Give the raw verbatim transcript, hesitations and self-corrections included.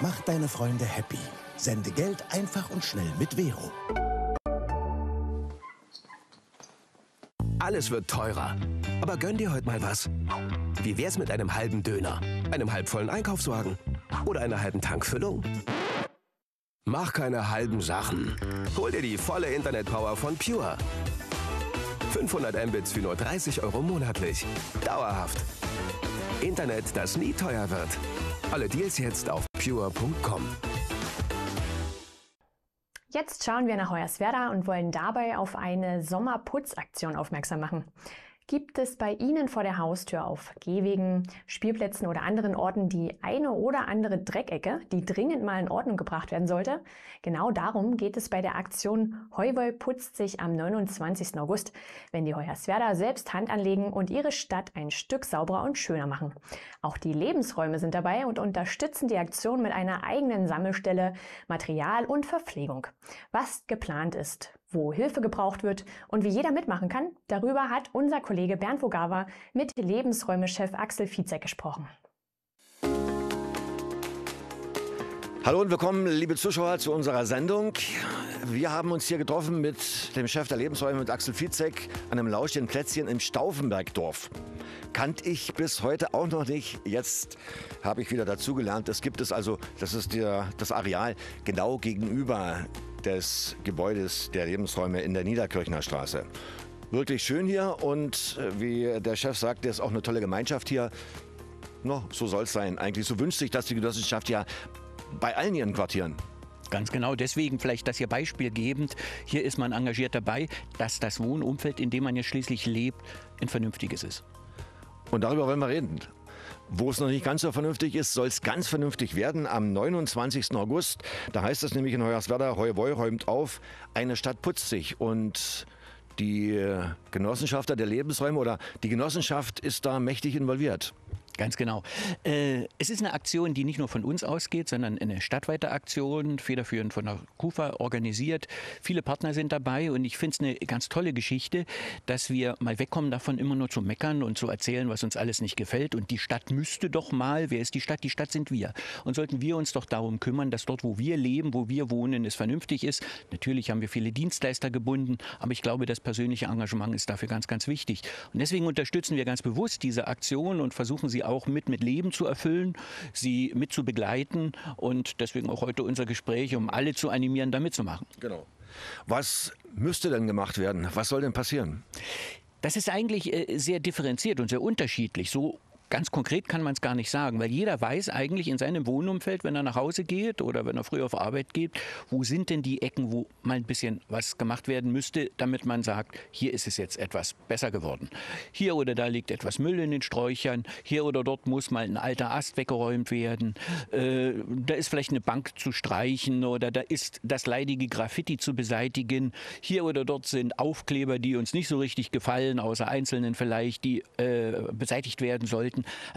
Mach deine Freunde happy. Sende Geld einfach und schnell mit Vero. Alles wird teurer. Aber gönn dir heute mal was. Wie wär's mit einem halben Döner, einem halbvollen Einkaufswagen oder einer halben Tankfüllung? Mach keine halben Sachen. Hol dir die volle Internetpower von Pure. fünfhundert Mbits für nur dreißig Euro monatlich. Dauerhaft. Internet, das nie teuer wird. Alle Deals jetzt auf pure punkt com. Jetzt schauen wir nach Hoyerswerda und wollen dabei auf eine Sommerputzaktion aufmerksam machen. Gibt es bei Ihnen vor der Haustür auf Gehwegen, Spielplätzen oder anderen Orten die eine oder andere Dreckecke, die dringend mal in Ordnung gebracht werden sollte? Genau darum geht es bei der Aktion Heuwoi putzt sich am neunundzwanzigsten August, wenn die Hoyerswerda selbst Hand anlegen und ihre Stadt ein Stück sauberer und schöner machen. Auch die Lebensräume sind dabei und unterstützen die Aktion mit einer eigenen Sammelstelle, Material und Verpflegung. Was geplant ist, wo Hilfe gebraucht wird und wie jeder mitmachen kann, darüber hat unser Kollege Bernd Vogawa mit Lebensräume-Chef Axel Vizek gesprochen. Hallo und willkommen, liebe Zuschauer, zu unserer Sendung. Wir haben uns hier getroffen mit dem Chef der Lebensräume, mit Axel Vizek, an einem lauschigen Plätzchen im Stauffenbergdorf. Kannte ich bis heute auch noch nicht. Jetzt habe ich wieder dazugelernt. Das gibt es also, das ist der, das Areal genau gegenüber des Gebäudes der Lebensräume in der Niederkirchner Straße. Wirklich schön hier und wie der Chef sagt, ist auch eine tolle Gemeinschaft hier. No, so soll es sein. Eigentlich so wünscht sich das die Genossenschaft ja bei allen ihren Quartieren. Ganz genau, deswegen vielleicht das hier beispielgebend. Hier ist man engagiert dabei, dass das Wohnumfeld, in dem man ja schließlich lebt, ein vernünftiges ist. Und darüber wollen wir reden. Wo es noch nicht ganz so vernünftig ist, soll es ganz vernünftig werden am neunundzwanzigsten August. Da heißt es nämlich in Hoyerswerda, Heuwoi räumt auf, eine Stadt putzt sich. Und die Genossenschafter der Lebensräume oder die Genossenschaft ist da mächtig involviert. Ganz genau. Äh, es ist eine Aktion, die nicht nur von uns ausgeht, sondern eine stadtweite Aktion, federführend von der KUFA organisiert. Viele Partner sind dabei und ich finde es eine ganz tolle Geschichte, dass wir mal wegkommen davon, immer nur zu meckern und zu erzählen, was uns alles nicht gefällt. Und die Stadt müsste doch mal, wer ist die Stadt? Die Stadt sind wir. Und sollten wir uns doch darum kümmern, dass dort, wo wir leben, wo wir wohnen, es vernünftig ist. Natürlich haben wir viele Dienstleister gebunden, aber ich glaube, das persönliche Engagement ist dafür ganz, ganz wichtig. Und deswegen unterstützen wir ganz bewusst diese Aktion und versuchen sie auch mit mit Leben zu erfüllen, sie mit zu begleiten und deswegen auch heute unser Gespräch, um alle zu animieren, da mitzumachen. Genau. Was müsste denn gemacht werden? Was soll denn passieren? Das ist eigentlich äh, sehr differenziert und sehr unterschiedlich. So ganz konkret kann man es gar nicht sagen, weil jeder weiß eigentlich in seinem Wohnumfeld, wenn er nach Hause geht oder wenn er früh auf Arbeit geht, wo sind denn die Ecken, wo mal ein bisschen was gemacht werden müsste, damit man sagt, hier ist es jetzt etwas besser geworden. Hier oder da liegt etwas Müll in den Sträuchern, hier oder dort muss mal ein alter Ast weggeräumt werden, äh, da ist vielleicht eine Bank zu streichen oder da ist das leidige Graffiti zu beseitigen. Hier oder dort sind Aufkleber, die uns nicht so richtig gefallen, außer einzelnen vielleicht, die äh, beseitigt werden sollten.